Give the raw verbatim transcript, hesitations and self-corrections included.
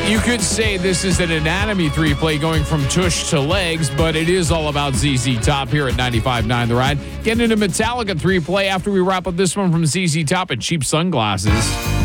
You could say this is an anatomy three-play going from tush to legs, but it is all about Z Z Top here at ninety-five point nine The Ride. Getting into Metallica three-play after we wrap up this one from Z Z Top and Cheap Sunglasses.